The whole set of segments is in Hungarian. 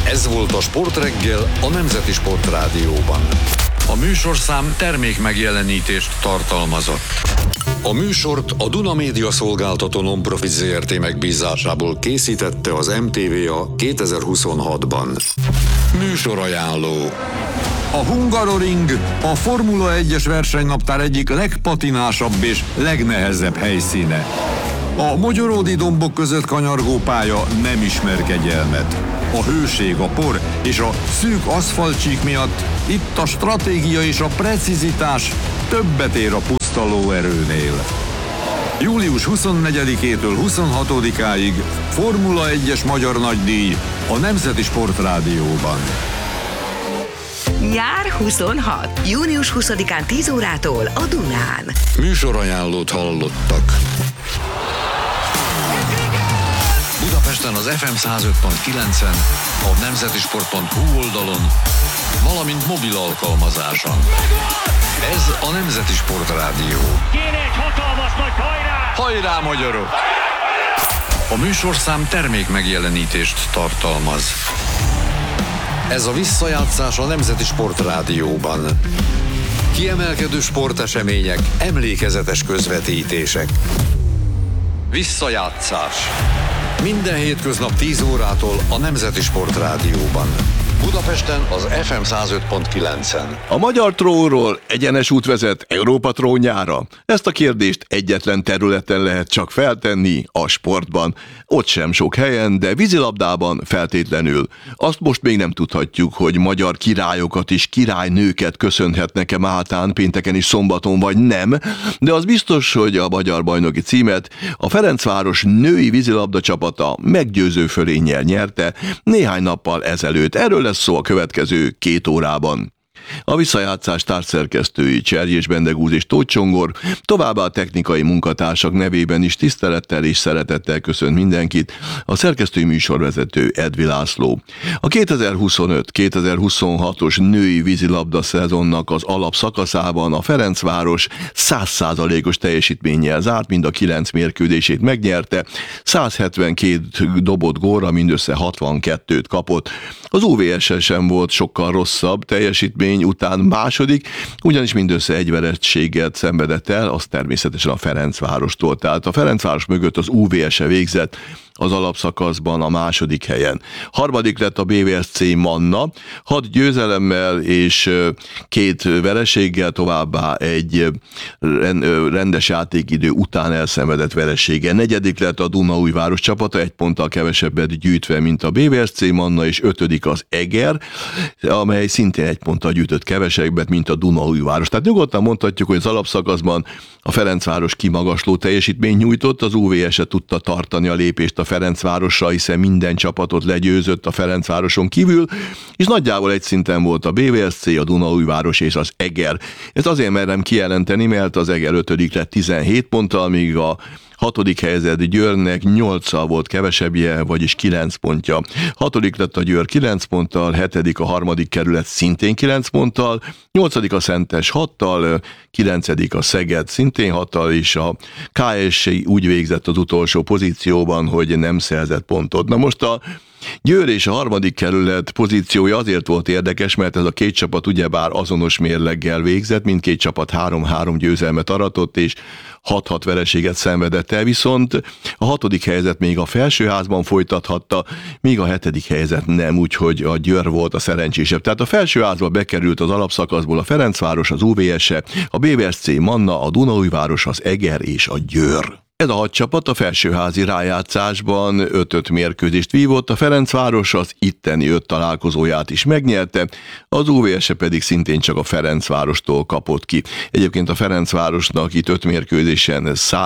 Ez volt a Sportreggel a Nemzeti Sportrádióban. A műsorszám termék megjelenítést tartalmazott. A műsort a Duna Média Szolgáltató Non-Profit Zrt. Megbízásából készítette az MTVA 2026-ban. Műsorajánló. A Hungaroring a Formula 1-es versenynaptár egyik legpatinásabb és legnehezebb helyszíne. A mogyoródi dombok között kanyargó pálya nem ismer kegyelmet. A hőség, a por és a szűk aszfaltcsík miatt itt a stratégia és a precizitás többet ér a puszta lóerőnél. Július 24-től 26-áig Formula 1-es magyar nagydíj a Nemzeti Sportrádióban. Nyár 26. Június 20-án 10 órától a Dunán. Műsorajánlót hallottak. Budapesten az FM 105.9-en, a nemzetisport.hu oldalon, valamint mobil alkalmazáson. Ez a Nemzeti Sportrádió. Kéne egy hatalmas nagy hajrá! Hajrá, magyarok! A műsorszám termék megjelenítést tartalmaz. Ez a visszajátszás a Nemzeti Sportrádióban. Kiemelkedő sportesemények, emlékezetes közvetítések. Visszajátszás. Minden hétköznap 10 órától a Nemzeti Sportrádióban. Budapesten az FM 105.9-en. A magyar trónról egyenes út vezet Európa trónjára? Ezt a kérdést egyetlen területen lehet csak feltenni, a sportban. Ott sem sok helyen, de vízilabdában feltétlenül. Azt most még nem tudhatjuk, hogy magyar királyokat és királynőket köszönhetnek-e máltán, pénteken és szombaton, vagy nem, de az biztos, hogy a magyar bajnoki címet a Ferencváros női vízilabda csapata meggyőző fölénnyel nyerte néhány nappal ezelőtt. Erről lesz szó a következő 2 órában. A visszajátszás társszerkesztői Cserjés Bendegúz és Tóth Csongor, továbbá a technikai munkatársak nevében is tisztelettel és szeretettel köszönt mindenkit a szerkesztői műsorvezető Edvi László. A 2025-2026-os női vízilabda szezonnak az alapszakaszában a Ferencváros 100%-os teljesítménnyel zárt, mind a 9 mérkőzését megnyerte, 172 dobott gólra mindössze 62-t kapott. Az UVS sem volt sokkal rosszabb teljesítmény után második, ugyanis mindössze egy vereséget szenvedett el, az természetesen a Ferencvárostól. Tehát a Ferencváros mögött az UVS végzett az alapszakaszban a második helyen. Harmadik lett a BVSC Manna, 6 győzelemmel és 2 vereséggel, továbbá egy rendes játékidő után elszenvedett veresége. Negyedik lett a Dunaújváros csapata, 1 ponttal kevesebbet gyűjtve, mint a BVSC Manna, és 5. az Eger, amely szintén 1 ponttal gyűjtött kevesebbet, mint a Dunaújváros. Tehát nyugodtan mondhatjuk, hogy az alapszakaszban a Ferencváros kimagasló teljesítményt nyújtott, az UVS-e tudta tartani a lépést a Ferencvárosra, hiszen minden csapatot legyőzött a Ferencvároson kívül, és nagyjából egy szinten volt a BVSC, a Dunaújváros és az Eger. Ezt azért merem kijelenteni, mert az Eger 5. lett 17 ponttal, míg a 6. helyezett Győrnek 8-szal volt kevesebbje, vagyis 9 pontja. 6. lett a Győr 9 ponttal, 7. a 3. kerület szintén 9 ponttal, 8. a Szentes 6-tal, 9. a Szeged szintén 6-tal, és a KSC úgy végzett az utolsó pozícióban, hogy nem szerzett pontot. Na most a Győr és a 3. kerület pozíciója azért volt érdekes, mert ez a 2 csapat ugyebár azonos mérleggel végzett, mindkét csapat 3-3 győzelmet aratott, és 6-6 vereséget szenvedett el, viszont a 6. helyzet még a felsőházban folytathatta, míg a 7. helyzet nem, úgyhogy a Győr volt a szerencsésebb. Tehát a felsőházba bekerült az alapszakaszból a Ferencváros, az UVS-e, a BVSC Manna, a Dunaújváros, az Eger és a Győr. Ez a 6 csapat a felsőházi rájátszásban 5 mérkőzést vívott, a Ferencváros az itteni 5 találkozóját is megnyerte, az UVS pedig szintén csak a Ferencvárostól kapott ki. Egyébként a Ferencvárosnak itt 5 mérkőzésen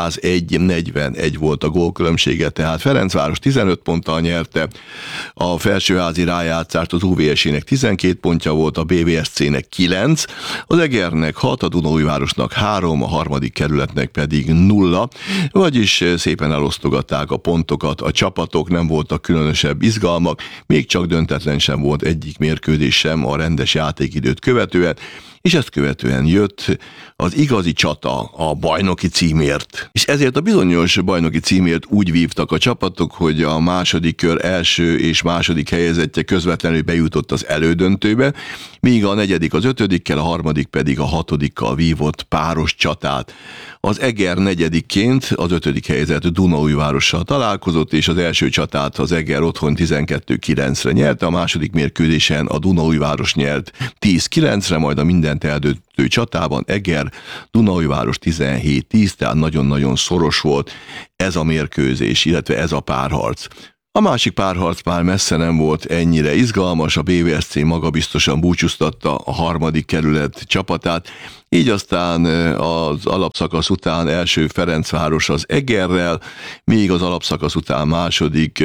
101-41 volt a gólkülönbsége, tehát Ferencváros 15 ponttal nyerte a felsőházi rájátszást, az UVS-ének 12 pontja volt, a BVSC-nek 9, az Egernek 6, a Dunaújvárosnak 3, a 3. kerületnek pedig 0. Vagyis szépen elosztogatták a pontokat, a csapatok, nem voltak különösebb izgalmak, még csak döntetlen sem volt egyik mérkőzés sem a rendes játékidőt követően, és ezt követően jött az igazi csata a bajnoki címért. És ezért a bizonyos bajnoki címért úgy vívtak a csapatok, hogy a második kör első és második helyezettje közvetlenül bejutott az elődöntőbe, míg a negyedik az ötödikkel, a harmadik pedig a hatodikkal vívott páros csatát. Az Eger negyedikként az ötödik helyezett Dunaújvárossal találkozott, és az első csatát az Eger otthon 12-9-re nyerte, a második mérkőzésen a Dunaújváros nyert 10-9-re, majd a mindent eldöntő csatában Eger, Dunaújváros 17-10, tehát nagyon-nagyon szoros volt ez a mérkőzés, illetve ez a párharc. A másik párharc már messze nem volt ennyire izgalmas, a BVSC magabiztosan búcsúztatta a harmadik kerület csapatát, így aztán az alapszakasz után első Ferencváros az Egerrel, míg az alapszakasz után második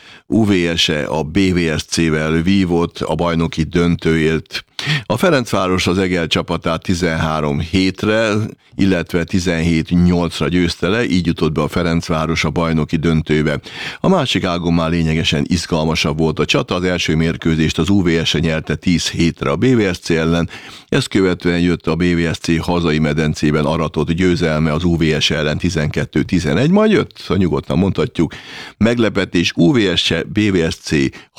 UVS-e a BVSC-vel vívott a bajnoki döntőért. A Ferencváros az Eger csapatát 13-7-re, illetve 17-8-ra győzte le, így jutott be a Ferencváros a bajnoki döntőbe. A másik ágon már lényegesen izgalmasabb volt a csata, az első mérkőzést az UVS-e nyerte 10-7-re a BVSC ellen, ezt követően jött a BVSC hazai medencében aratott győzelme az UVS ellen 12-11, majd jött, ha nyugodtan mondhatjuk, meglepetés UVS-e BVSC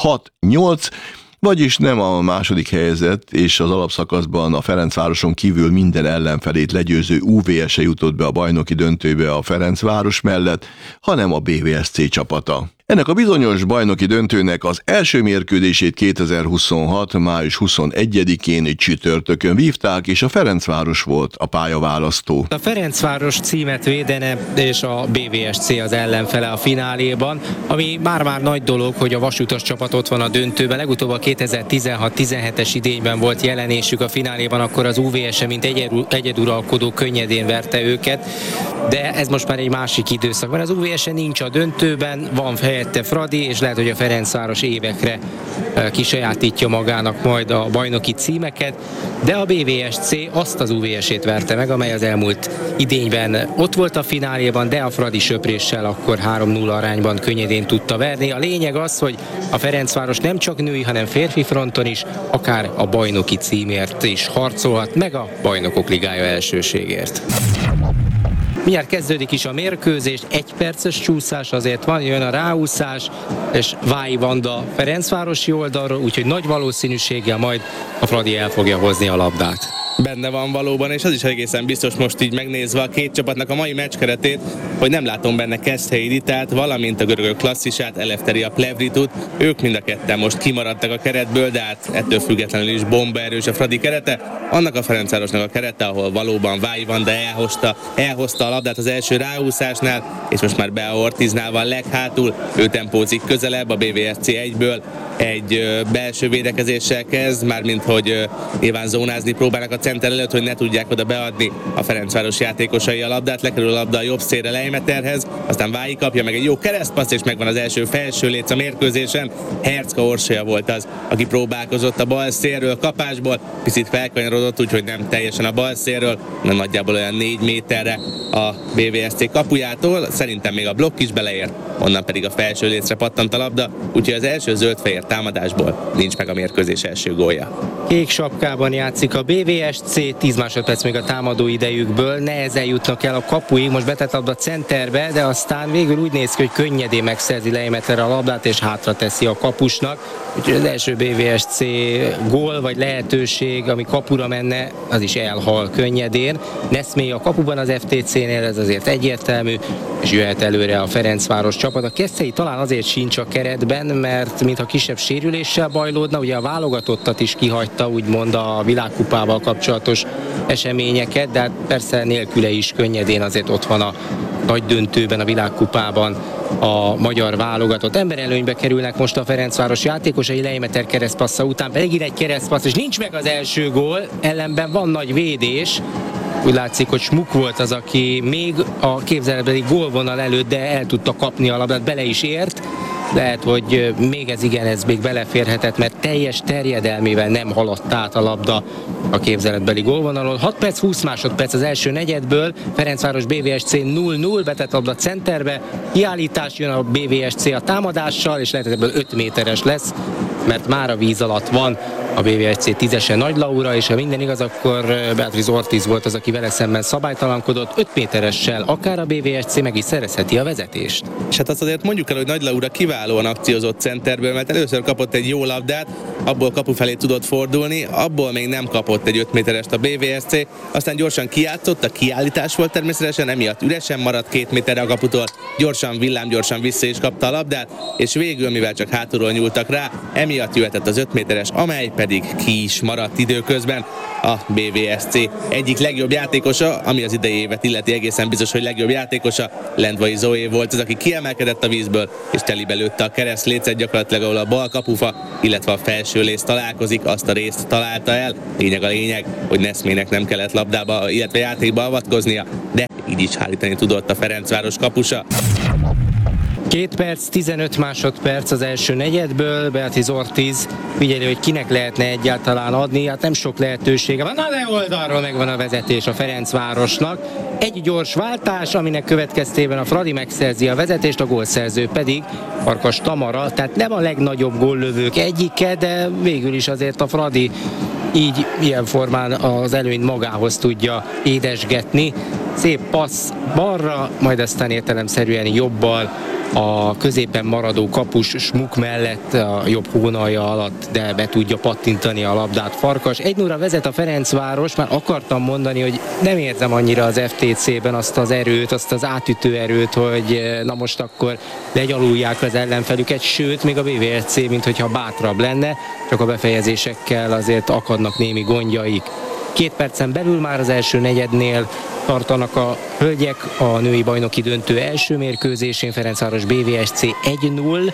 6-8, vagyis nem a második helyzet, és az alapszakaszban a Ferencvároson kívül minden ellenfelét legyőző UVS-e jutott be a bajnoki döntőbe a Ferencváros mellett, hanem a BVSC csapata. Ennek a bizonyos bajnoki döntőnek az első mérkőzését 2026. május 21-én csütörtökön vívták, és a Ferencváros volt a pályaválasztó. A Ferencváros címet védene, és a BVSC az ellenfele a fináléban, ami már nagy dolog, hogy a vasutas csapat ott van a döntőben. Legutóbb a 2016-17-es idényben volt jelenésük a fináléban, akkor az UVS-e mint egyeduralkodó könnyedén verte őket, de ez most már egy másik időszak. Mert az UVS-e nincs a döntőben, van helyette Fradi, és lehet, hogy a Ferencváros évekre kisajátítja magának majd a bajnoki címeket, de a BVSC azt az UVS-ét verte meg, amely az elmúlt idényben ott volt a fináléban, de a Fradi söpréssel akkor 3-0 arányban könnyedén tudta verni. A lényeg az, hogy a Ferencváros nem csak női, hanem férfi fronton is, akár a bajnoki címért is harcolhat, meg a Bajnokok Ligája elsőségért. Mindjárt kezdődik is a mérkőzés, 1 perces csúszás azért van, jön a ráúszás, és Vályi Vanda Ferencvárosi oldalról, úgyhogy nagy valószínűséggel majd a Fradi el fogja hozni a labdát. Benne van valóban, és az is egészen biztos most így megnézve a két csapatnak a mai meccs keretét, hogy nem látom benne Keszthelyi Ritát, valamint a görögök klasszisát, Eleftheria Plevritut. Ők mind a ketten most kimaradtak a keretből, de hát ettől függetlenül is bombaerős a Fradi kerete. Annak a Ferencvárosnak a kerete, ahol valóban Vályi Vanda elhozta a labdát az első ráúszásnál, és most már Bea Ortiznál van leghátul, ő tempózik közelebb, a BVSC egyből egy belső védekezéssel kezd, mármint hogy nyilván zónázni próbálnak a center előtt, hogy ne tudják oda beadni a Ferencváros játékosai a labdát, lekerül a labda a jobb szélre Leimeterhez, aztán Vályi kapja meg egy jó keresztpassz, és megvan az első felső léc a mérkőzésen. Hercka Orsolya volt az, aki próbálkozott a bal szélről kapásból, picit felkanyarodott, úgyhogy nem teljesen a bal szélről, hanem nagyjából olyan 4 méterre a BVSC kapujától, szerintem még a blokk is beleért, onnan pedig a felső lécre pattant a labda, úgyhogy az első zöld-fehér támadásból nincs meg a mérkőzés első gólja. Kék sapkában játszik a BVSC, 10 másodperc még a támadó idejükből, nehezen jutnak el a kapuig, most betett labda centerbe, de aztán végül úgy néz ki, hogy könnyedén megszerzi Leimeter a labdát, és hátra teszi a kapusnak. Úgyhogy az első BVSC gól vagy lehetőség, ami kapura menne, az is elhal könnyedén. Neszmély a kapuban az FTC-nél, ez azért egyértelmű, és jöhet előre a Ferencváros csapat. A Keszthelyi talán azért sincs a keretben, mert mintha kisebb sérüléssel bajlódna, ugye a válogatottat is kihagyta, úgymond a világkupával kapcsolatos eseményeket, de hát persze nélküle is könnyedén azért ott van a nagy döntőben, a világkupában a magyar válogatott. Emberelőnybe kerülnek most a Ferencváros játékosai, Leimeter keresztpassza után pedig egy keresztpassz, és nincs meg az első gól, ellenben van nagy védés. Úgy látszik, hogy Smuk volt az, aki még a képzeletbeli gólvonal előtt, de el tudta kapni a labdát, bele is ért, lehet, hogy még ez még beleférhetett, mert teljes terjedelmével nem haladt át a labda a képzeletbeli gólvonalon. 6 perc, 20 másodperc az első negyedből, Ferencváros BVSC 0-0, betett labda centerbe, kiállítás, jön a BVSC a támadással, és lehet, hogy ebből 5 méteres lesz, mert már a víz alatt van a BVSC 10-ese Nagy Laura, és ha minden igaz, akkor Beatriz Ortiz volt az, aki vele szemben szabálytalankodott. 5 méteressel akár a BVSC meg is szerezheti a vezetést. És hát azt azért mondjuk el, hogy Nagy Laura kiválóan akciózott centerből, mert először kapott egy jó labdát, abból kapu felé tudott fordulni, abból még nem kapott egy 5 méterest a BVSC, aztán gyorsan kijátszott, a kiállítás volt természetesen, emiatt üresen maradt 2 méterre a kaputól, gyorsan vissza is kapta a labdát, és végül, mivel csak hátulról nyúltak rá, emiatt jöhetett az 5 méteres, amely pedig ki is maradt időközben. A BVSC egyik legjobb játékosa, ami az idei évet illeti, egészen biztos, hogy legjobb játékosa, Lendvai Zoé volt az, aki kiemelkedett a vízből, és telibe lőtte a keresztlécet, gyakorlatilag ahol a bal kapufa, illetve a felső rész találkozik, azt a részt találta el. Lényeg a lényeg, hogy Neszmének nem kellett labdába, illetve játékba avatkoznia, de így is hárítani tudott a Ferencváros kapusa. 2 perc, 15 másodperc az első negyedből, Beatriz Ortiz figyeli, hogy kinek lehetne egyáltalán adni, hát nem sok lehetősége van, na de oldalról megvan a vezetés a Ferencvárosnak. Egy gyors váltás, aminek következtében a Fradi megszerzi a vezetést, a gólszerző pedig Farkas Tamara, tehát nem a legnagyobb góllövők egyike, de végül is azért a Fradi így ilyen formán az előnyt magához tudja édesgetni. Szép passz balra, majd aztán értelemszerűen jobbal a középen maradó kapus Smuk mellett a jobb hónalja alatt, de be tudja pattintani a labdát Farkas. 1-0-ra vezet a Ferencváros, már akartam mondani, hogy nem érzem annyira az FTC-ben azt az erőt, azt az átütő erőt, hogy na most akkor legyalulják az ellenfelüket, sőt, még a BVSC, minthogyha bátrabb lenne, csak a befejezésekkel azért akadnak némi gondjaik. 2 percen belül már az első negyednél tartanak a hölgyek a női bajnoki döntő első mérkőzésén, Ferencváros BVSC 1-0.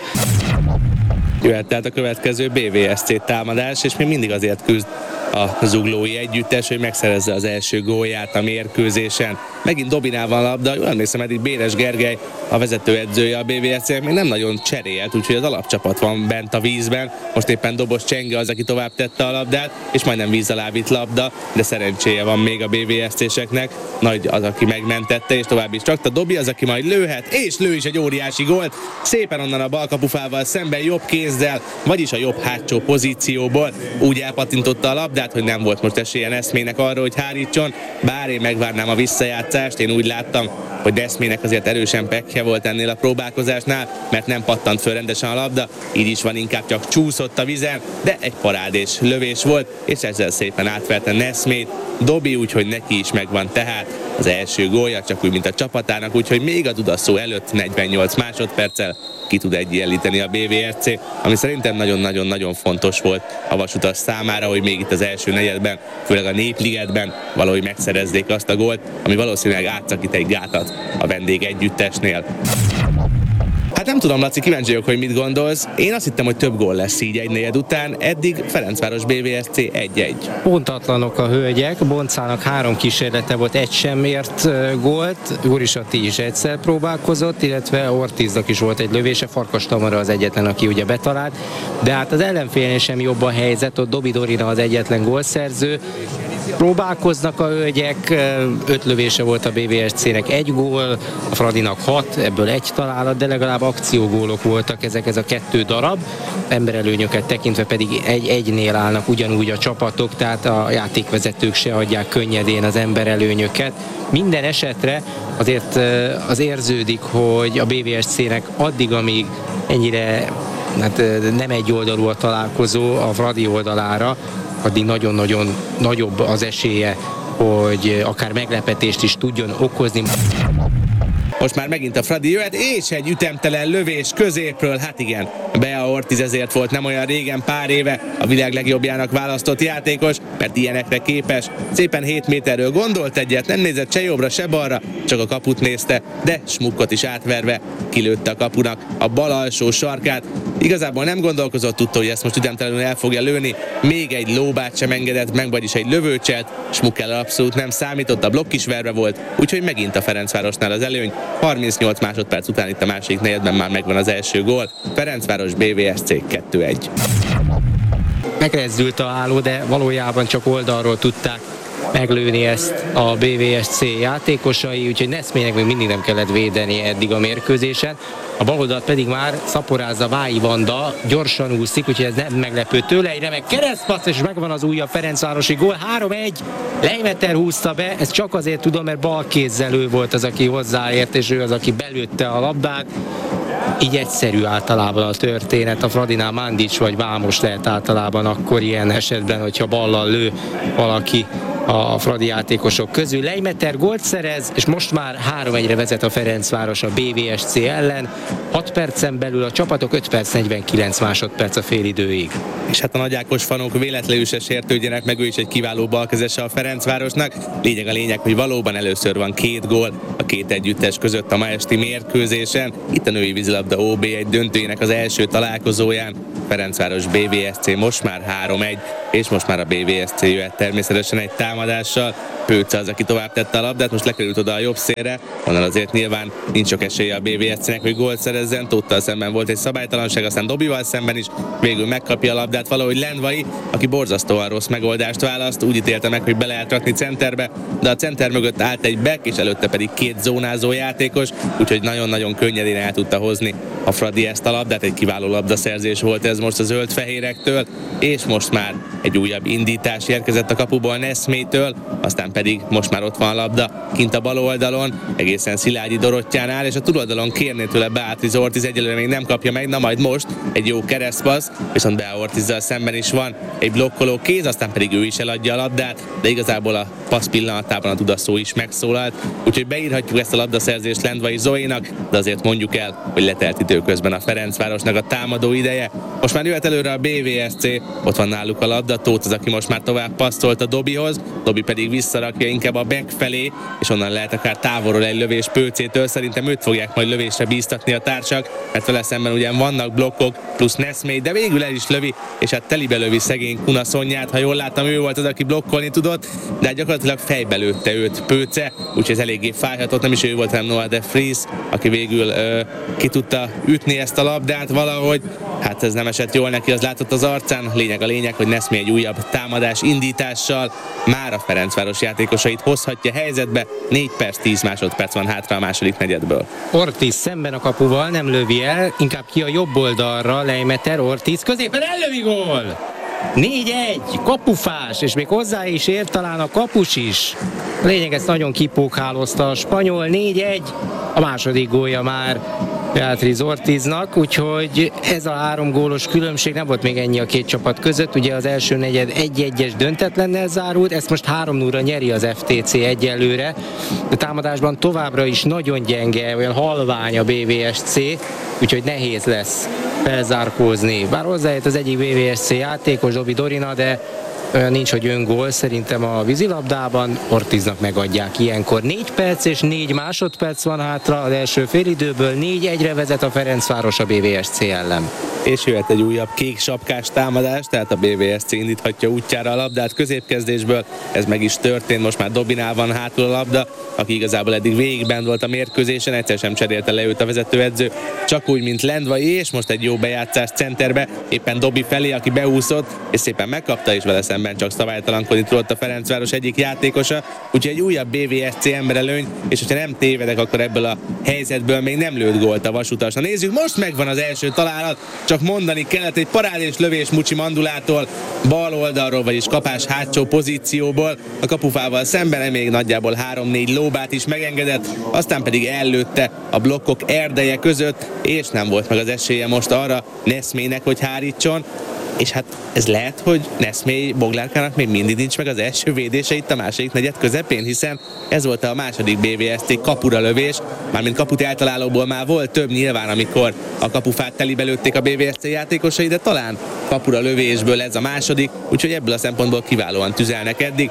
Jöhet tehát a következő BVSC támadás, és még mindig azért küzd a zuglói együttes, hogy megszerezze az első gólját a mérkőzésen. Megint Dobinál van labda, jól emlékszem, eddig Béres Gergely, a vezetőedzője a BVSC-nek még nem nagyon cserélt, úgyhogy az alapcsapat van bent a vízben. Most éppen Dobos Csenge az, aki tovább tette a labdát, és majdnem víz alá vitt labda, de szerencséje van még a BVSC-seknek. Nagy az, aki megmentette, és tovább is csakta. Dobi az, aki majd lőhet, és lő is egy óriási gólt. Szépen onnan a bal kapufával szemben jobb kézzel, vagyis a jobb hátsó pozícióból úgy elpattintotta a labdát, hogy nem volt most esélye Neszmének arra, hogy hárítson, bár én megvárnám a visszajátszást. Én úgy láttam, hogy Neszmének azért erősen pekje volt ennél a próbálkozásnál, mert nem pattant föl rendesen a labda, így is van, inkább csak csúszott a vizen, de egy parádés lövés volt, és ezzel szépen átverte Neszmét Dobi, úgyhogy neki is megvan tehát az első gólja, csak úgy, mint a csapatának, úgyhogy még a Dudaszó előtt 48 másodperccel ki tud egyenlíteni a BVSC, ami szerintem nagyon-nagyon-nagyon fontos volt a Vasutas számára, hogy még itt az első negyedben, főleg a Népligetben valahogy megszerezzék azt a gólt, ami valószínűleg átszakít egy gátat a vendég együttesnél. Hát nem tudom, Laci, kíváncsi vagyok, hogy mit gondolsz. Én azt hittem, hogy több gól lesz így egy negyed után, eddig Ferencváros BVSC 1-1. Pontatlanok a hölgyek, Boncának 3 kísérlete volt, egy sem ért gólt, Gurisati is egyszer próbálkozott, illetve Ortiznak is volt egy lövése, Farkas Tamara az egyetlen, aki ugye betalált, de hát az ellenfélnél sem jobb a helyzet, ott Dobi Dorina az egyetlen gólszerző. Próbálkoznak a hölgyek, 5 lövése volt a BVSC-nek, 1 gól, a Fradinak 6, ebből 1 találat, de legalább akciógólok voltak ezek, ez a 2 darab, emberelőnyöket tekintve pedig 1-1-nél állnak ugyanúgy a csapatok, tehát a játékvezetők se adják könnyedén az emberelőnyöket. Minden esetre azért az érződik, hogy a BVSC-nek addig, amíg ennyire nem egyoldalú a találkozó a Fradi oldalára, addig nagyon-nagyon nagyobb az esélye, hogy akár meglepetést is tudjon okozni. Most már megint a Fradi jöhet, és egy ütemtelen lövés középről, hát igen, Bea Ortiz ezért volt nem olyan régen, pár éve a világ legjobbjának választott játékos, mert ilyenekre képes. Szépen 7 méterről gondolt egyet, nem nézett se jobbra, se balra, csak a kaput nézte, de Smukkot is átverve kilőtte a kapunak a bal alsó sarkát. Igazából nem gondolkozott, tudta, hogy ezt most ütemtelenül el fogja lőni, még egy lóbát sem engedett meg, vagyis egy lövőcselt, Smuk ellen abszolút nem számított, a blokk is verve volt, úgyhogy megint a Ferencvárosnál az előny, 38 másodperc után itt a második negyedben már megvan az első gól. Ferencváros BVSC 2-1. Megrezdült a háló, de valójában csak oldalról tudták meglőni ezt a BVSC játékosai, úgyhogy Neszménynek még mindig nem kellett védeni eddig a mérkőzésen. A baloldalt pedig már szaporázza Vályi Vanda, gyorsan úszik, úgyhogy ez nem meglepő tőle. Egy remek keresztpassz, és megvan az újabb ferencvárosi gól. 3-1, Leimeter húzta be, ezt csak azért tudom, mert bal kézzel ő volt az, aki hozzáért, és ő az, aki belőtte a labdát. Így egyszerű általában a történet. A Fradinál Mandic vagy Vámos lehet általában akkor ilyen esetben, hogyha ballal lő valaki a Fradi játékosok közül. Leimeter gólt szerez, és most már 3-1-re vezet a Ferencváros a BVSC ellen. 6 percen belül a csapatok, 5 perc 49 másodperc a félidőig. És hát a Nagy Ákos fanok véletlenül se sértődjenek meg, ő is egy kiváló balkezese a Ferencvárosnak. Lényeg a lényeg, hogy valóban először van 2 gól a két együttes között a ma esti mérkőzésen. Itt a női vízilabda OB1 döntőjének az első találkozóján. Ferencváros BVSC most már 3-1, és most már a BVSC jöhet természetesen egy támadással. Pőce az, aki tovább tette a labdát, most lekerült oda a jobb szélre, onnan azért nyilván nincs sok esélye a BVSC-nek, hogy gólt szerezzen. Tóttal szemben volt egy szabálytalanság, aztán Dobival szemben is végül megkapja a labdát valahogy Lendvai, aki borzasztóan rossz megoldást választ, úgy ítélte meg, hogy be lehet rakni centerbe, de a center mögött állt egy back, és előtte pedig 2 zónázó játékos, úgyhogy nagyon-nagyon könnyedén el tudta hozni a Fradi ezt a labdát. Egy kiváló labdaszerzés volt ez most a zöld-fehérektől, és most már egy újabb indítás érkezett a kapuból Neszmétől, aztán pedig most már ott van a labda kint a bal oldalon, egészen Szilágyi Dorottyánál, és a túloldalon kérné tőle Beatriz Ortiz, egyelőre még nem kapja meg, na majd most egy jó keresztpassz, viszont Bea Ortizzal szemben is van egy blokkoló kéz, aztán pedig ő is eladja a labdát, de igazából a passz pillanatában a tudaszó is megszólalt, úgyhogy beírhatjuk ezt a labdaszerzést Lendvai Zoénak, de azért mondjuk el, hogy letelt időközben a Ferencvárosnak a támadó ideje. Most már jöhet előre a BVSC, ott van náluk a labda, Tóth az, aki most már tovább passzolt a Dobihoz, Dobi pedig visszarakja inkább a back felé, és onnan lehet akár távolról egy lövés Pőcétől, szerintem őt fogják majd lövésre bíztatni a társak, mert vele szemben ugyan vannak blokkok, plusz Neszmély, de végül el is lövi, és hát telibe lövi szegény Kuna Szonyát, ha jól láttam, ő volt az, aki blokkolni tudott, de gyakorlatilag fejbe lőtte őt Pőce, úgyhogy ez eléggé fájhatott, nem is ő volt, hanem Noah de Vries, aki végül ki tudta ütni ezt a labdát valahogy. Hát ez nem esett jól neki, az látott az arcán. Lényeg a lényeg, hogy Neszmély egy újabb támadás indítással már a Ferencváros játékosait hozhatja helyzetbe. 4 perc 10 másodperc van hátra a második negyedből. Ortiz szemben a kapuval, nem lövi el, inkább ki a jobb oldalra, Leimeter, Ortiz középen ellövi, gól! 4-1, kapufás, és még hozzá is ért talán a kapus is. Lényeg, ezt nagyon kipókhálozta a spanyol. 4-1, a második gólja már Beatriz Ortiznak, úgyhogy ez a 3 gólos különbség, nem volt még ennyi a két csapat között, ugye az első negyed 1-1-es döntetlennel zárult, ezt most 3-0-ra nyeri az FTC egyelőre, de támadásban továbbra is nagyon gyenge, olyan halvány a BVSC, úgyhogy nehéz lesz felzárkózni. Bár hozzájött az egyik BVSC játékos, Dobi Dorina, de olyan nincs, hogy öngól szerintem a vízilabdában, Ortiznak megadják ilyenkor. 4 perc és 4 másodperc van hátra az első félidőből, 4-1-re vezet a Ferencváros a BVSC ellen. És jöhet egy újabb kék sapkás támadás, tehát a BVSC indíthatja útjára a labdát középkezdésből, ez meg is történt, most már Dobinál van hátul a labda, aki igazából eddig végigben volt a mérkőzésen, egyszer sem cserélte le őt a vezetőedző, csak úgy, mint Lendvai, és most egy jó bejátszás centerbe, éppen Dobi felé, aki beúszott, és szépen megkapta, és vele szemben csak szabálytalankodni tudott a Ferencváros egyik játékosa, úgyhogy egy újabb BVSC emberelőny, és hogyha nem tévedek, akkor ebből a helyzetből még nem lőtt gólt a Vasutas. Na nézzük, most megvan az első találat, csak mondani kellett, egy parádés lövés Mucsi Mandulától, bal oldalról, vagyis kapás hátsó pozícióból, a kapufával szemben még nagyjából 3-4 lóbát is megengedett, aztán pedig ellőtte a blokkok erdeje között, és nem volt meg az esélye most arra Neszmélynek, hogy hárítson. És hát ez lehet, hogy Neszmély Boglárkának még mindig nincs meg az első védése itt a második negyed közepén, hiszen ez volt a második BVSC kapura lövés, mármint kaput eltalálóból már volt több nyilván, amikor a kapufát telibe lőtték a BVSC játékosai, de talán kapura lövésből ez a második, úgyhogy ebből a szempontból kiválóan tüzelnek eddig.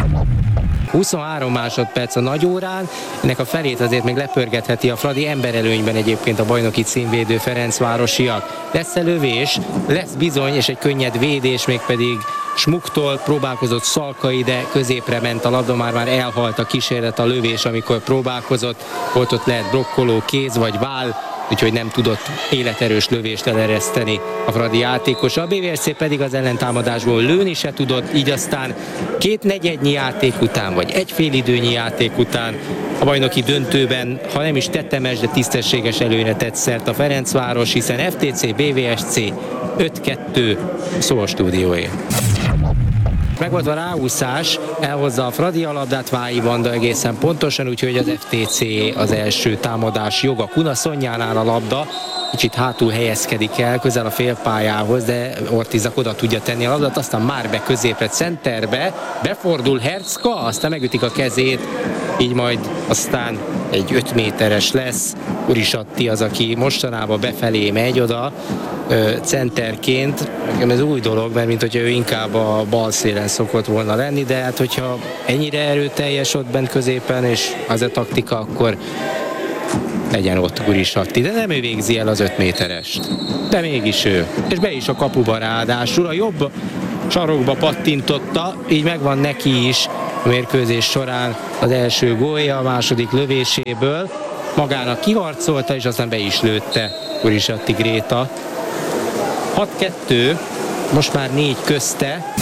23 másodperc a nagy órán, ennek a felét azért még lepörgetheti a Fradi, emberelőnyben egyébként a bajnoki címvédő ferencvárosiak. Lesz lövés, lesz bizony, és egy könnyed védés, mégpedig Smuktól próbálkozott Szalkai, de középre ment a labda, már elhalt a kísérlet, a lövés, amikor próbálkozott. Volt ott lehet blokkoló kéz vagy váll, úgyhogy nem tudott életerős lövést elereszteni a Fradi játékosa. A BVSC pedig az ellentámadásból lőni se tudott, így aztán 2 negyednyi játék után, vagy egy félidőnyi játék után a bajnoki döntőben, ha nem is tetemes, de tisztességes előnyre tett szert a Ferencváros, hiszen FTC, BVSC 5-2 szó a stúdióé. Megvolt a ráúszás, elhozza a Fradi a labdát, Vályi Banda egészen pontosan, úgyhogy az FTC az első támadás joga. Kuna Szonyánál a labda, kicsit hátul helyezkedik el, közel a félpályához, de Ortizak oda tudja tenni a labdát, aztán már be középre, centerbe, befordul Hercka, aztán megütik a kezét, így majd aztán egy 5 méteres lesz. Urisatti az, aki mostanában befelé megy oda, centerként. Nekem ez új dolog, mert mint hogyha ő inkább a bal szélen szokott volna lenni, de hát hogyha ennyire erőteljes ott bent középen, és az a taktika, akkor legyen ott Urisatti. De nem ő végzi el az 5 méterest. De mégis ő. És be is a kapuba ráadásul. A jobb sarokba pattintotta, így megvan neki is a mérkőzés során az első gólja, a második lövéséből. Magának kiharcolta, és aztán be is lőtte Urisatti Gréta. 6-2, most már 4 közte.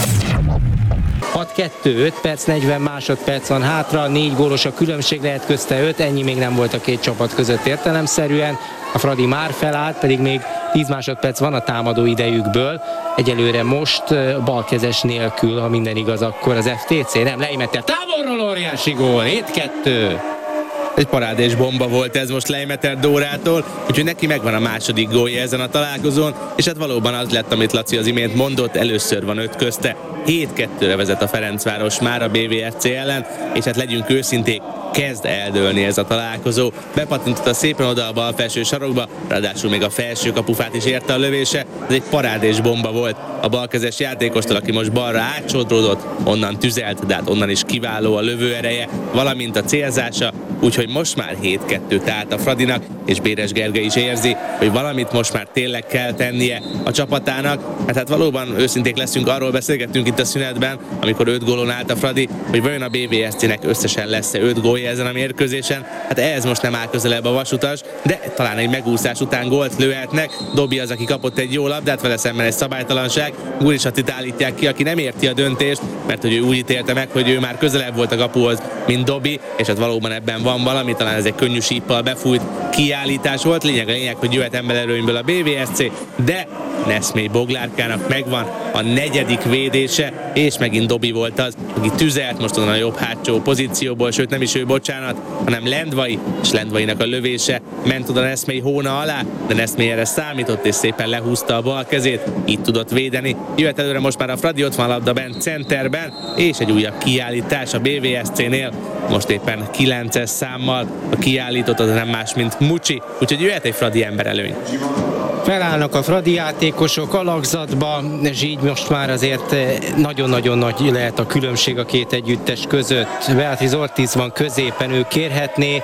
6-2, 5 perc, 40 másodperc van hátra, 4 gólos a különbség, lehet közte 5, ennyi még nem volt a két csapat között értelemszerűen. A Fradi már felállt, pedig még 10 másodperc van a támadó idejükből. Egyelőre most balkezes nélkül, ha minden igaz, akkor az FTC nem Leimeter. Távolról óriási gól, 7-2. Egy parádés bomba volt ez most Leimeter Dórától, úgyhogy neki megvan a második gólja ezen a találkozón, és hát valóban az lett, amit Laci az imént mondott, először van 5 közte. 7-2-re vezet a Ferencváros már a BVSC ellen, és hát legyünk őszinték, kezd eldőlni ez a találkozó. Bepattintotta szépen oda a bal felső sarokba, ráadásul még a felső kapufát is érte a lövése. Ez egy parádés bomba volt a balkezes játékostól, aki most balra átsodródott, onnan tüzelt, de hát onnan is kiváló a lövőereje, valamint a célzása, úgyhogy most már 7-2 tehát a Fradinak, és Béres Gergely is érzi, hogy valamit most már tényleg kell tennie a csapatának. Hát valóban őszinték leszünk, arról beszélgettünk itt a szünetben, amikor 5 gólon állt a Fradi, hogy vajon a BVSC-nek összesen lesz-e 5 gólja ezen a mérkőzésen. Hát ehhez most nem áll közelebb a vasutas, de talán egy megúszás után gólt lőhetnek. Dobi az, aki kapott egy jó labdát, vele szemben egy szabálytalanság. Urisattit állítják ki, aki nem érti a döntést, mert hogy ő úgy ítélte meg, hogy ő már közelebb volt a kapuhoz, mint Dobi, és hát valóban ebben van valami, talán ez egy könnyű síppal befújt kiállítás volt. Lényeg, hogy jöhet embererőnyből a BVSC, de Neszmély Boglárkának megvan a 4. védése, és megint Dobi volt az, aki tüzelt most onnan a jobb hátsó pozícióból, sőt nem is ő, bocsánat, hanem Lendvai, és Lendvainak a lövése ment oda Neszmély hóna alá, de Neszmély erre számított, és szépen lehúzta a bal kezét, így tudott védeni. Jöhet előre most már a Fradi, ott van a labda bent centerben, és egy újabb kiállítás a BVSC-nél, most éppen 9-es számmal a kiállított az nem más, mint Mucsi, úgyhogy jöhet egy Fradi emberelőny. Felállnak a Fradi játékosok alakzatba, és így most már azért nagyon-nagyon nagy lehet a különbség a két együttes között. Beatriz Ortiz van középen, ő kérhetné,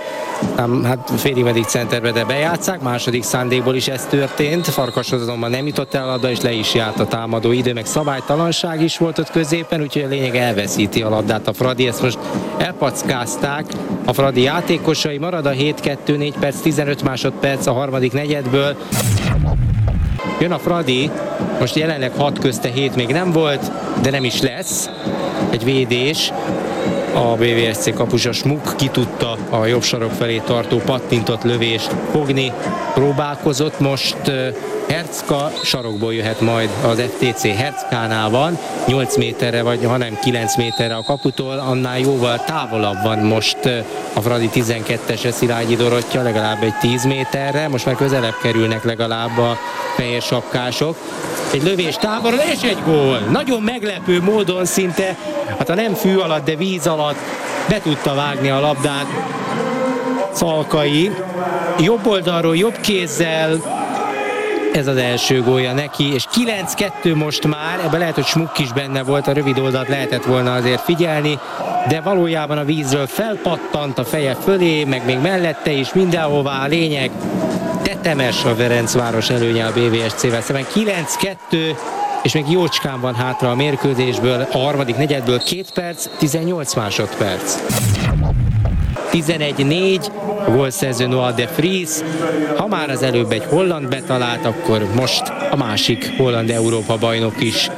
hát félig meddig centerbe, de bejátszák, második szándékból is ez történt. Farkashoz azonban nem jutott el a labda, és le is járt a támadó idő, meg szabálytalanság is volt ott középen, úgyhogy a lényeg elveszíti a labdát a Fradi, ezt most elpackázták a Fradi játékosai, marad a 7-2, 4 perc, 15 másodperc a harmadik negyedből. Jön a Fradi, most jelenleg 6 közte, 7 még nem volt, de nem is lesz. Egy védés, a BVSC kapusa Smuk ki tudta a jobb sarok felé tartó pattintott lövést fogni, próbálkozott, most Hercka sarokból jöhet majd az FTC. Herckánál van, 8 méterre vagy hanem 9 méterre a kaputól, annál jóval távolabb van most a Fradi 12-ese Szilágyi Dorottya, legalább egy 10 méterre, most már közelebb kerülnek legalább a fehér sapkások. Egy lövés távolról és egy gól! Nagyon meglepő módon szinte, hát ha nem fű alatt, de víz alatt be tudta vágni a labdát Szalkai. Jobb oldalról, jobb kézzel, ez az első gólja neki, és 9-2 most már, ebben lehet, hogy Smuk is benne volt, a rövid oldalt lehetett volna azért figyelni, de valójában a vízről felpattant a feje fölé, meg még mellette is mindenhová, a lényeg tetemes a Ferencváros előnye a BVSC-vel szemben. 9-2, és még jócskán van hátra a mérkőzésből, a harmadik negyedből 2 perc, 18 másodperc. 11-4, a gólszerző Noah de Vries. Ha már az előbb egy holland betalált, akkor most a másik holland Európa bajnok is.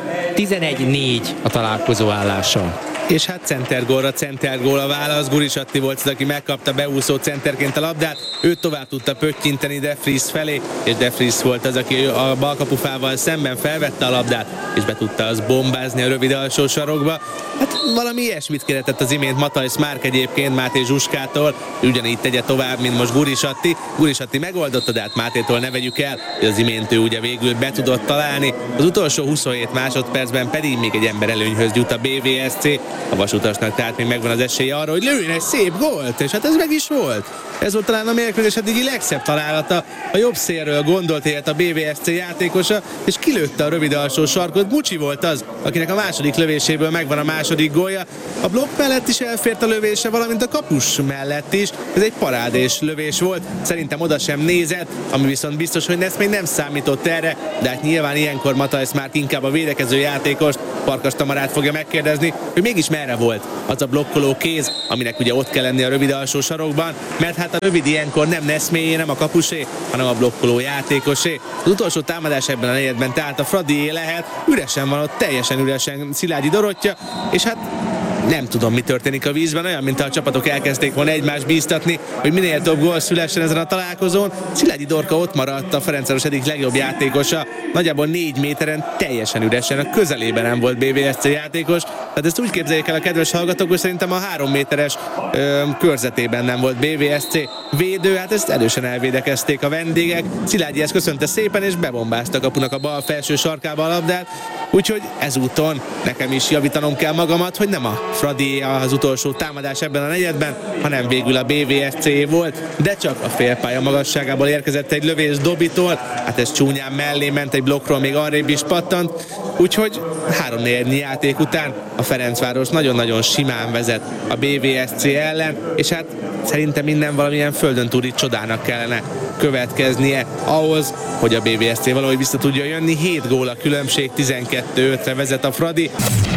11-4 a találkozó állása. És hát centergól a válasz. Guris Atti volt az, aki megkapta beúszó centerként a labdát, ő tovább tudta pöttyinteni de Vries felé, és de Vries volt az, aki a balkapufával szemben felvette a labdát, és be tudta az bombázni a rövid alsó sarokba. Hát valami ilyesmit kérhetett az imént Matthijs Márk egyébként Máté Zsuskától, ugyanígy tegye tovább, mint most Guris Atti. Guris Atti megoldotta, de hát Mátétól ne vegyük el, hogy az imént ő ugye végül be tudott találni. Az utolsó 27 másodpercben pedig még egy ember előnyhöz jut a BVSC. A Vasutasnak tehát még megvan az esélye arra, hogy lőjön egy szép gólt, és hát ez meg is volt. Ez volt talán a mérkőzés eddigi legszebb találata. A jobb szélről gondolt élet a BVSC játékosa, és kilőtte a rövid alsó sarkot. Mucsi volt az, akinek a második lövéséből megvan a második gólja. A blokk mellett is elfért a lövése, valamint a kapus mellett is. Ez egy parádés lövés volt. Szerintem oda sem nézett, ami viszont biztos, hogy Nesz még nem számított erre, de hát nyilván ilyenkor Matthijs már inkább a védekező játékost, Farkas Tamarát fogja megkérdezni, hogy mégis merre volt az a blokkoló kéz, aminek ugye ott kell lenni a rövid alsó sarokban, mert hát a rövid ilyenkor nem Neszméjé, nem a kapusé, hanem a blokkoló játékosé. Az utolsó támadás ebben a negyedben tehát a Fradié lehet, üresen van ott, teljesen üresen Szilágyi Dorottya, és hát nem tudom, mi történik a vízben, olyan, mint a csapatok elkezdték volna egymást bíztatni, hogy minél több gól szülessen ezen a találkozón. Szilágyi Dorka ott maradt, a Ferencváros egyik legjobb játékosa, nagyjából 4 méteren, teljesen üresen, a közelében nem volt BVSC játékos. Tehát ezt úgy képzeljék el a kedves hallgatók, hogy szerintem a 3 méteres körzetében nem volt BVSC védő, hát ezt erősen elvédekezték a vendégek. Szilágyi ezt köszönte szépen, és bebombázta a kapunak a bal felső sarkába a labdát, úgyhogy ezúton nekem is javítanom kell magamat, hogy nem a Fradi az utolsó támadás ebben a negyedben, hanem végül a BVSC volt, de csak a félpálya magasságából érkezett egy lövés Dobitól, hát ez csúnyán mellé ment, egy blokkról még arrébb is pattant, úgyhogy 3-4 játék után a Ferencváros nagyon-nagyon simán vezet a BVSC ellen, és hát szerintem minden valamilyen földön túli csodának kellene következnie ahhoz, hogy a BVSC valahogy vissza tudja jönni. 7 gól a különbség, 12-5-re vezet a Fradi.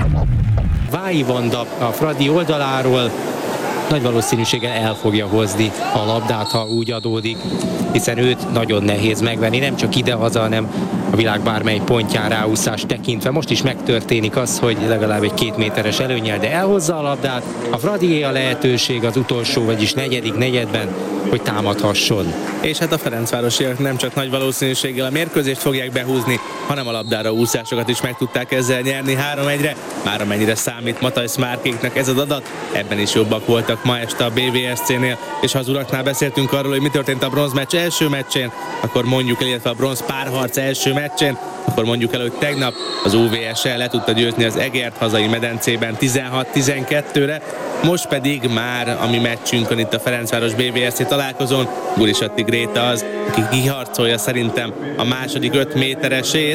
Vályi Vanda a Fradi oldaláról nagy valószínűséggel el fogja hozni a labdát, ha úgy adódik, hiszen őt nagyon nehéz megvenni, nem csak idehaza, hanem a világ bármely pontján ráúszást tekintve. Most is megtörténik az, hogy legalább egy 2 méteres előnnyel, de elhozza a labdát. A Fradié a lehetőség az utolsó, vagyis negyedik negyedben, hogy támadhasson. És hát a Ferencvárosiak nem csak nagy valószínűséggel a mérkőzést fogják behúzni, hanem a labdára úszásokat is meg tudták ezzel nyerni 3-1-re. Már amennyire számít Matthijs Márkéknak ez az adat, ebben is jobbak voltak ma este a BVSC-nél, és ha az uraknál beszéltünk arról, hogy mi történt a bronzmeccs első meccsén, akkor mondjuk el, illetve a bronz párharc első meccsén, akkor mondjuk el, hogy tegnap az UVS-el le tudta győzni az Egert hazai medencében 16-12-re, most pedig már a mi meccsünkön itt a Ferencváros BVSC találkozón Guris Atti Gréta az, aki kiharcolja szerintem a második 5 méteresét,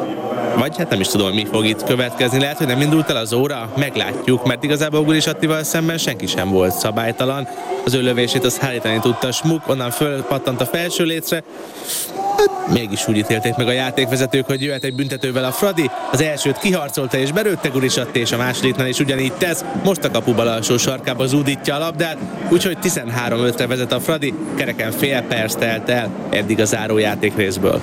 vagy hát nem is tudom, mi fog itt következni. Lehet, hogy nem indult el az óra, meglátjuk, mert igazából Guris Attival szemben senki sem volt szabálytalan. Az ő lövését az hárítani tudta Smuk, onnan fölpattant a felső létre. Hát, mégis úgy ítélték meg a játékvezetők, hogy jöhet egy büntetővel a Fradi. Az elsőt kiharcolta és berőtte Guris Atti, és a másodiknál is ugyanígy tesz. Most a kapu bal alsó sarkába zúdítja a labdát, úgyhogy 13-5-re vezet a Fradi, kereken fél perc telt el eddig a zárójáték részből.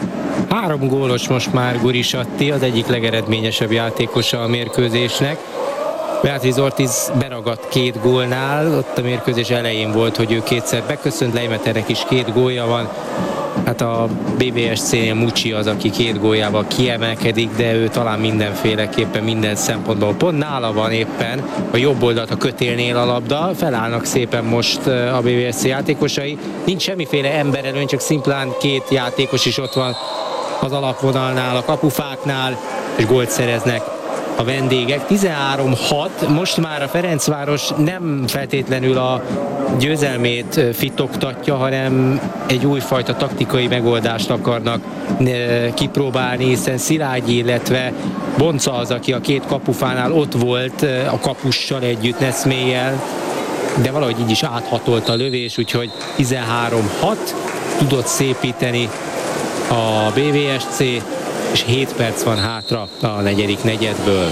3 gólos most már Guris Atti, az egyik legeredményesebb játékosa a mérkőzésnek. Beatriz Ortiz beragadt 2 gólnál, ott a mérkőzés elején volt, hogy ő kétszer beköszönt, Leimeternek is 2 gólja van. Hát a BVSC-nél Mucsi az, aki 2 góljával kiemelkedik, de ő talán mindenféleképpen minden szempontból pont nála van éppen a jobb oldalt a kötélnél a labda, felállnak szépen most a BVSC játékosai. Nincs semmiféle emberelőny, csak szimplán 2 játékos is ott van az alapvonalnál, a kapufáknál, és gólt szereznek a vendégek. 13-6, most már a Ferencváros nem feltétlenül a győzelmét fitoktatja, hanem egy újfajta taktikai megoldást akarnak kipróbálni, hiszen Szilágyi, illetve Bonca az, aki a 2 kapufánál ott volt a kapussal együtt, Neszméjjel, de valahogy így is áthatolt a lövés, úgyhogy 13-6 tudott szépíteni a BVSC, és 7 perc van hátra a negyedik negyedből.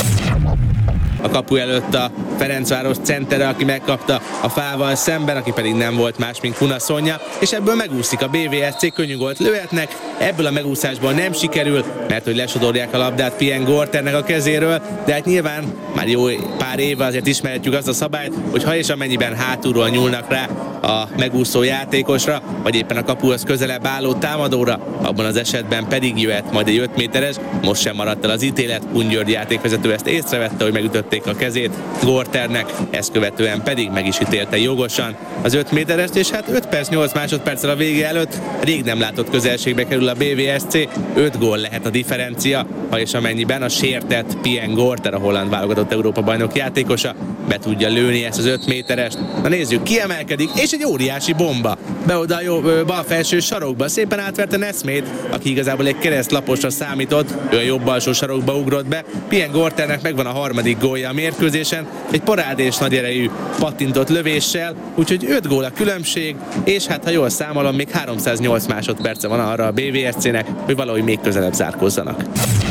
A kapu előtt a Ferencváros centere, aki megkapta a fával szemben, aki pedig nem volt más, mint Kuna Szonya, és ebből megúszik a BVSC, könnyű gólt lőhetnek, ebből a megúszásból nem sikerül, mert hogy lesodorják a labdát Pien Gorternek a kezéről, de hát nyilván már jó pár éve azért ismerhetjük azt a szabályt, hogy ha és amennyiben hátulról nyúlnak rá a megúszó játékosra, vagy éppen a kapuhoz közelebb álló támadóra, abban az esetben pedig jöhet majd egy 5 méteres, most sem maradt el az ítélet, Kun György játékvezető ezt észrevette, hogy megütötték a kezét Gorternek, ezt követően pedig meg is ítélte jogosan az 5 méterest, és hát 5 perc 8 másodperccel a vége előtt rég nem látott közelségbe kerül a BVSC, 5 gól lehet a differencia, ha és amennyiben a sértett Pien Gorter, a holland válogatott Európa-bajnok játékosa be tudja lőni ezt az 5 méterest. Na nézzük, kiemelkedik, és egy óriási bomba. Be oda a bal felső sarokba, szépen átverte Nesmét, aki igazából egy keresztlaposra számított, ő a jobb alsó sarokba ugrott be. Pien Gorternek megvan a harmadik gólja a mérkőzésen, egy parádés nagy erejű pattintott lövéssel, úgyhogy 5 gól a különbség, és hát ha jól számolom, még 308 másodperce van arra a BVSC-nek, hogy valahogy még közelebb zárkózzanak.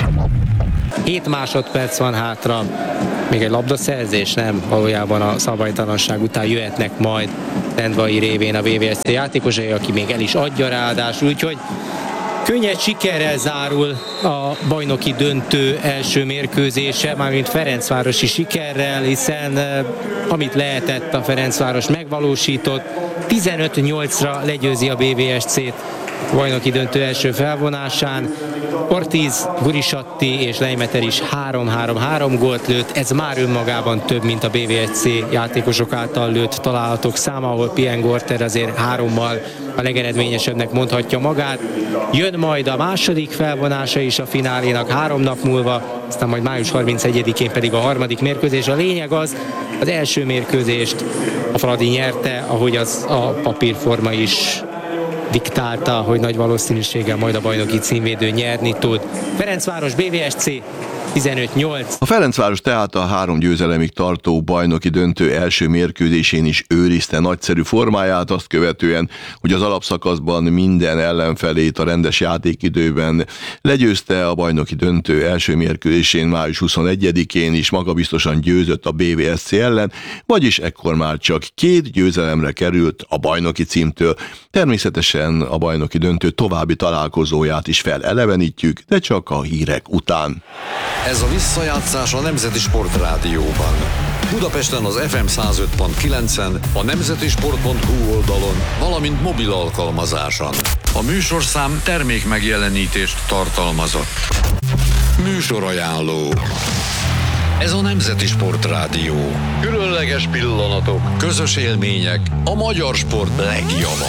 7 másodperc van hátra, még egy labdaszerzés, nem, valójában a szabálytalanság után jöhetnek majd Lendvai révén a BVSC játékosai, aki még el is adja ráadásul, úgyhogy könnyed sikerrel zárul a bajnoki döntő első mérkőzése, mármint ferencvárosi sikerrel, hiszen amit lehetett, a Ferencváros megvalósított, 15-8-ra legyőzi a BVSC-t bajnoki döntő első felvonásán. Ortiz, Gurisatti és Leimeter is 3-3-3 gólt lőtt, ez már önmagában több, mint a BVSC játékosok által lőtt találatok száma, ahol Pien Gorter azért 3-mal a legeredményesebbnek mondhatja magát. Jön majd a második felvonása is a finálénak 3 nap múlva, aztán majd május 31-én pedig a harmadik mérkőzés. A lényeg az első mérkőzést a Fradi nyerte, ahogy az a papírforma is diktálta, hogy nagy valószínűséggel majd a bajnoki címvédő nyerni tud. Ferencváros BVSC 15-8. A Ferencváros tehát a 3 győzelemig tartó bajnoki döntő első mérkőzésén is őrizte nagyszerű formáját, azt követően, hogy az alapszakaszban minden ellenfelét a rendes játékidőben legyőzte, a bajnoki döntő első mérkőzésén május 21-én is magabiztosan győzött a BVSC ellen, vagyis ekkor már csak 2 győzelemre került a bajnoki címtől. Természetesen a bajnoki döntő további találkozóját is felelevenítjük, de csak a hírek után. Ez a visszajátszás a Nemzeti Sport Rádióban. Budapesten az FM 105.9-en, a nemzetisport.hu oldalon, valamint mobil alkalmazáson. A műsorszám termék megjelenítést tartalmazott. Műsorajánló. Ez a Nemzeti Sport Rádió. Különleges pillanatok, közös élmények, a magyar sport legjava.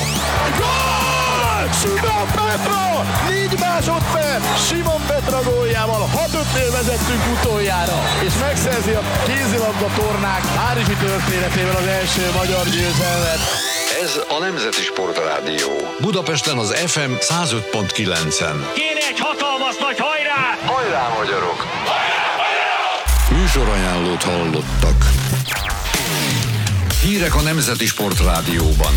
Simon Petra! 4 másodperc! Simon Petra góljával 6-5-nél vezettünk utoljára, és megszerzi a kézilabda tornák párizsi történetében az első magyar győzelmet. Ez a Nemzeti Sport Rádió. Budapesten az FM 105.9-en. Kéne egy hatalmas nagy hajrá! Hajrá, magyarok! Műsorajánlót hallottak. Hírek a Nemzeti Sport Rádióban.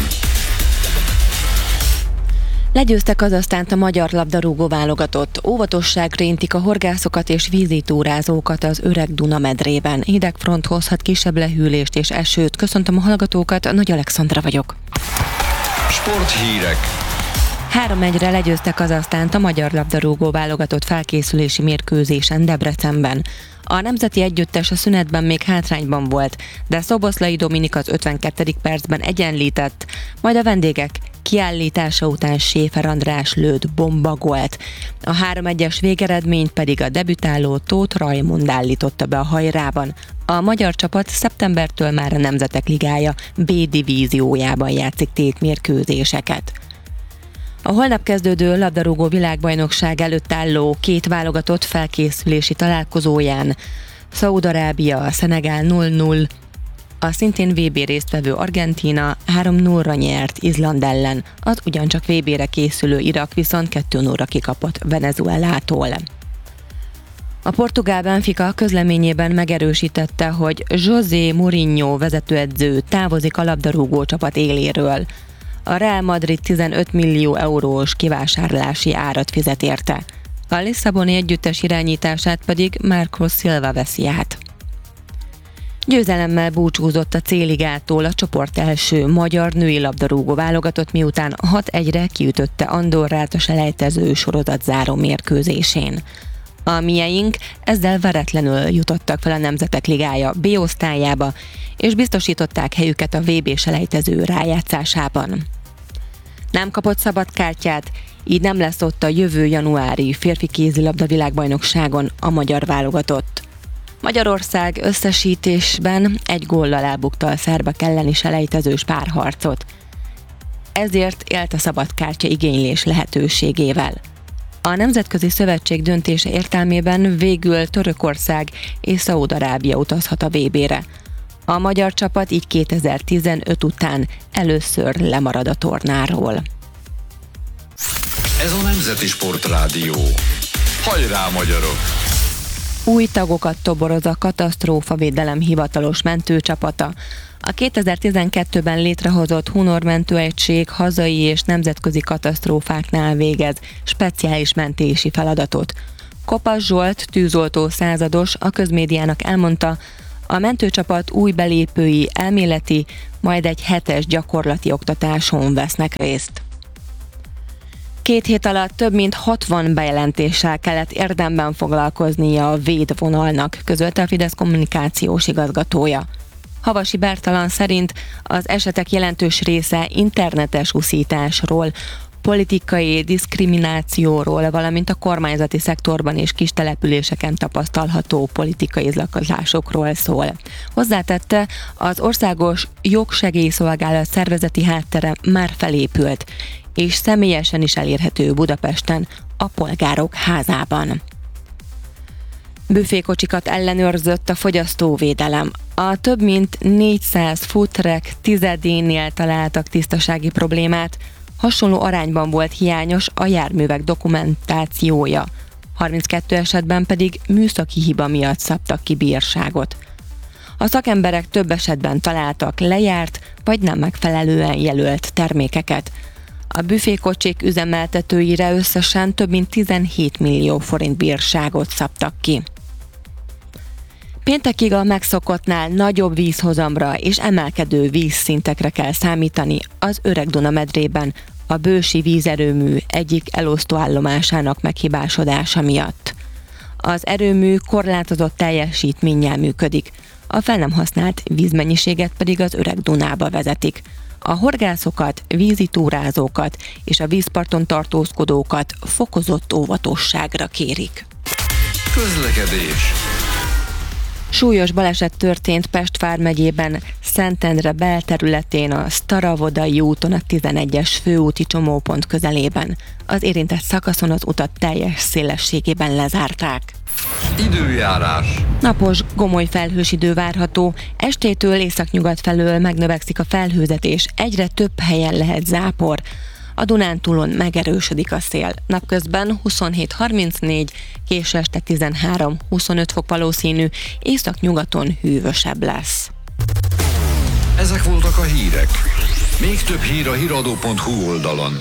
Legyőzte Kazahsztánt a magyar labdarúgó válogatott. Óvatosságra intik a horgászokat és vízitúrázókat az öreg Duna medrében. Hideg front hozhat kisebb lehűlést és esőt. Köszöntöm a hallgatókat, Nagy Alexandra vagyok. Sporthírek. 3-1-re legyőzte Kazahsztánt a magyar labdarúgó válogatott felkészülési mérkőzésen Debrecenben. A nemzeti együttes a szünetben még hátrányban volt, de Szoboszlai Dominik az 52. percben egyenlített, majd a vendégek kiállítása után Séfer András lőtt bombagolt. A 3-1-es végeredményt pedig a debütáló Tóth Rajmund állította be a hajrában. A magyar csapat szeptembertől már a Nemzetek Ligája B divíziójában játszik tétmérkőzéseket. A holnap kezdődő labdarúgó világbajnokság előtt álló 2 válogatott felkészülési találkozóján Szaúd-Arábia, Szenegál 0-0, a szintén VB résztvevő Argentína 3-0-ra nyert Izland ellen, az ugyancsak VB-re készülő Irak viszont 2-0-ra kikapott Venezuelától. A portugál Benfica közleményében megerősítette, hogy José Mourinho vezetőedző távozik a labdarúgó csapat éléről. A Real Madrid 15 millió eurós kivásárlási árat fizet érte. A lisszaboni együttes irányítását pedig Marco Silva veszi át. Győzelemmel búcsúzott a C-ligától a csoport első magyar női labdarúgó válogatott, miután 6-1-re kiütötte Andorrát a selejtező sorozat záró mérkőzésén. A mieink ezzel veretlenül jutottak fel a Nemzetek Ligája B osztályába, és biztosították helyüket a VB selejtező rájátszásában. Nem kapott szabad kártyát, így nem lesz ott a jövő januári férfi kézilabda világbajnokságon a magyar válogatott. Magyarország összesítésben 1 góllal elbukta a szerbek elleni selejtezős párharcot. Ezért élt a szabadkártya igénylés lehetőségével. A Nemzetközi Szövetség döntése értelmében végül Törökország és Szaúd-Arábia utazhat a VB-re. A magyar csapat így 2015 után először lemarad a tornáról. Ez a Nemzeti Sportrádió. Hajrá, magyarok! Új tagokat toboroz a Katasztrófavédelem hivatalos mentőcsapata. A 2012-ben létrehozott Hunor mentőegység hazai és nemzetközi katasztrófáknál végez speciális mentési feladatot. Kopasz Zsolt, tűzoltó százados a közmédiának elmondta, a mentőcsapat új belépői elméleti, majd egy hetes gyakorlati oktatáson vesznek részt. 2 hét alatt több mint 60 bejelentéssel kellett érdemben foglalkoznia a védvonalnak, közölte a Fidesz kommunikációs igazgatója. Havasi Bertalan szerint az esetek jelentős része internetes uszításról, politikai diszkriminációról, valamint a kormányzati szektorban és kis településeken tapasztalható politikai zaklatásokról szól. Hozzátette, az Országos Jogsegélyszolgálat szervezeti háttere már felépült, és személyesen is elérhető Budapesten, a Polgárok Házában. Büfékocsikat ellenőrzött a fogyasztóvédelem. A több mint 400 foodtruck tizedénél találtak tisztasági problémát, hasonló arányban volt hiányos a járművek dokumentációja. 32 esetben pedig műszaki hiba miatt szabtak ki bírságot. A szakemberek több esetben találtak lejárt vagy nem megfelelően jelölt termékeket. A büfékocsik üzemeltetőire összesen több mint 17 millió forint bírságot szabtak ki. Péntekig a megszokottnál nagyobb vízhozamra és emelkedő vízszintekre kell számítani az Öreg-Duna medrében a Bősi vízerőmű egyik elosztóállomásának meghibásodása miatt. Az erőmű korlátozott teljesítménnyel működik, a fel nem használt vízmennyiséget pedig az Öreg-Dunába vezetik. A horgászokat, vízitúrázókat és a vízparton tartózkodókat fokozott óvatosságra kérik. Közlekedés. Súlyos baleset történt Pest vármegyében, Szentendre belterületén a Staravodai úton a 11-es főúti csomópont közelében. Az érintett szakaszon az utat teljes szélességében lezárták. Időjárás. Napos, gomoly felhős idő várható, estétől északnyugat felől megnövekszik a felhőzetés, egyre több helyen lehet zápor. A Dunántúlon megerősödik a szél. Napközben 27-34, késő este 13-25 fok valószínű, északnyugaton hűvösebb lesz. Ezek voltak a hírek. Még több hír a hiradó.hu oldalon.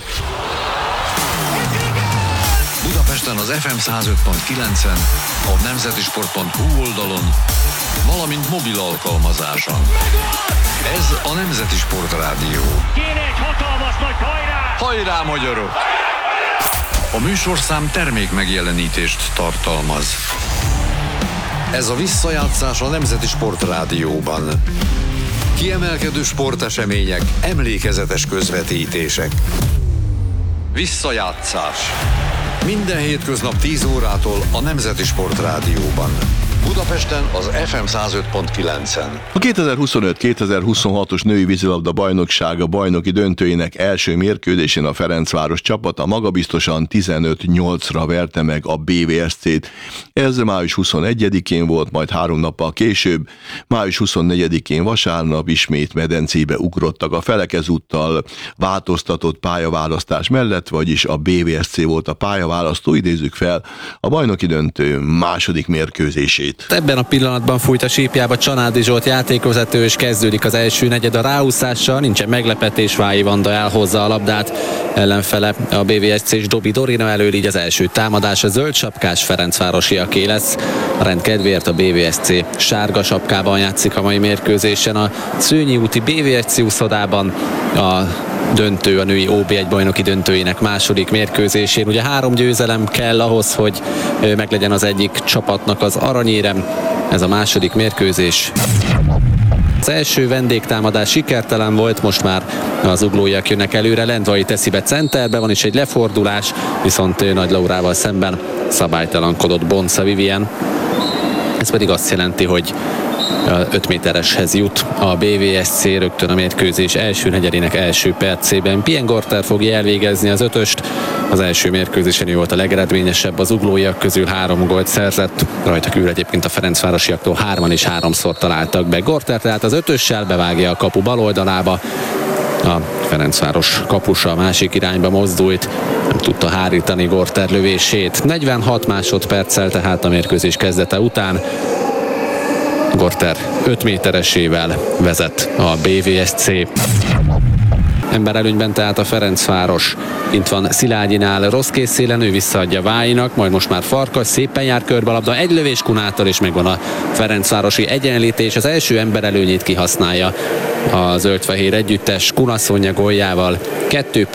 Budapesten az FM 105.9-en, a nemzetisport.hu oldalon, valamint mobil alkalmazáson. Ez a Nemzeti Sportrádió. Kéne egy hatalmas nagy hajrá! Hajrá, magyarok! A műsorszám termék megjelenítést tartalmaz. Ez a visszajátszás a Nemzeti Sportrádióban. Kiemelkedő sportesemények, emlékezetes közvetítések. Visszajátszás. Minden hétköznap 10 órától a Nemzeti Sportrádióban. Budapesten az FM 105.9-en. A 2025-2026-os női vízilabda bajnoksága bajnoki döntőjének első mérkőzésén a Ferencváros csapata magabiztosan 15-8-ra verte meg a BVSC-t. Ez május 21-én volt, majd 3 nappal később, május 24-én vasárnap ismét medencébe ugrottak a felek, ezúttal változtatott pályaválasztás mellett, vagyis a BVSC volt a pályaválasztó, idézzük fel a bajnoki döntő második mérkőzését. itt. Ebben a pillanatban fújt a sípjába Csanádi Zsolt játékvezető, és kezdődik az első negyed a ráúszással, nincsen meglepetés, Vályi Vanda elhozza a labdát, ellenfele a BVSC-s Dobi Dorina elől, így az első támadás a zöld sapkás Ferencvárosiaké lesz. A rend kedvéért a BVSC sárga sapkában játszik a mai mérkőzésen, a Szőnyi úti BVSC úszodában a döntő, a női OB1 bajnoki döntőjének második mérkőzésén. Ugye 3 győzelem kell ahhoz, hogy meglegyen az egyik csapatnak az aranyérem. Ez a második mérkőzés. Az első vendégtámadás sikertelen volt, most már az uglóiak jönnek előre, Lendvai teszi be centerbe, van is egy lefordulás, viszont Nagy Laurával szemben szabálytalankodott Bonca Vivien. Ez pedig azt jelenti, hogy 5 métereshez jut a BVSC rögtön a mérkőzés első negyedének első percében. Pien Gorter fogja elvégezni az 5-öst. Az első mérkőzésen ő volt a legeredményesebb az uglóiak közül, 3 gólt szerzett. Rajta kívül egyébként a ferencvárosiaktól 3-an és 3-szor találtak be. Gorter tehát az 5-össel bevágja a kapu bal oldalába. A Ferencváros kapusa a másik irányba mozdult, nem tudta hárítani Gorter lövését. 46 másodperccel tehát a mérkőzés kezdete után Gorter 5 méteresével vezet a BVSC. Emberelőnyben tehát a Ferencváros. Itt van Szilágyinál rossz készszélen, ő visszaadja Vályinak, majd most már Farkas, szépen jár körbe a labda, egy lövés Kunától, és megvan a ferencvárosi egyenlítés. Az első emberelőnyét kihasználja a zöld-fehér együttes Kunaszonja góljával. 2